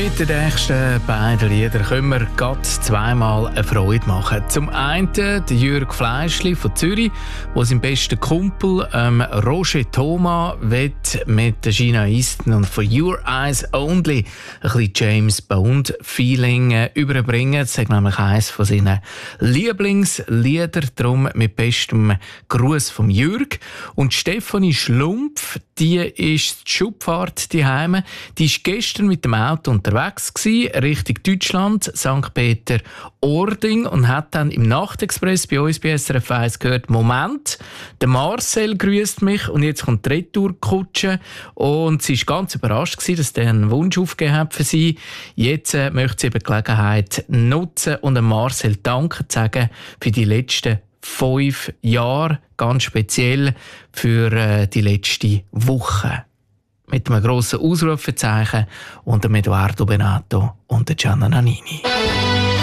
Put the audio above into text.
Mit den nächsten beiden Liedern können wir gerade zweimal eine Freude machen. Zum einen der Jürg Fleischli von Zürich, der seinen besten Kumpel Roger Thomas mit der Gina Easton und «For Your Eyes Only» ein bisschen James Bond-Feeling überbringen. Das ist nämlich eines von seinen Lieblingslieder, darum mit bestem Gruß vom Jürg. Und Stefanie Schlumpf, die ist die Schubfahrt daheim. Die ist gestern mit dem Auto unterwegs gewesen, Richtung Deutschland, St. Peter-Ording, und hat dann im Nachtexpress bei uns bei SRF 1 gehört: Moment, der Marcel grüßt mich und jetzt kommt die Retourkutsche. Und sie war ganz überrascht gewesen, dass der einen Wunsch aufgegeben hat für sie. Jetzt möchte sie eben die Gelegenheit nutzen und dem Marcel Danke sagen für die letzten 5 Jahre, ganz speziell für die letzte Woche. Mit einem grossen Ausrufezeichen und dem Edoardo Benato und der Gianna Nannini.